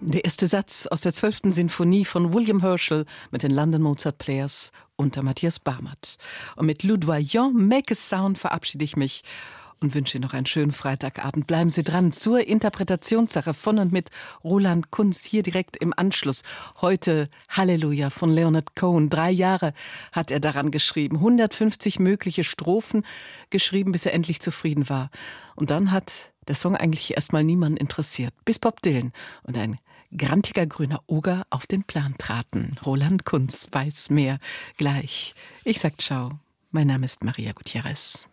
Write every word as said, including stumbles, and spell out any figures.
Der erste Satz aus der zwölften Sinfonie von William Herschel mit den London Mozart Players unter Matthias Barmert. Und mit Loudoyon, Make a Sound verabschiede ich mich und wünsche Ihnen noch einen schönen Freitagabend. Bleiben Sie dran zur Interpretationssache von und mit Roland Kunz hier direkt im Anschluss. Heute Halleluja von Leonard Cohen. Drei Jahre hat er daran geschrieben. hundertfünfzig mögliche Strophen geschrieben, bis er endlich zufrieden war. Und dann hat der Song eigentlich erstmal niemanden interessiert, bis Bob Dylan und ein grantiger grüner Oger auf den Plan traten. Roland Kunz weiß mehr gleich. Ich sag ciao. Mein Name ist Maria Gutierrez.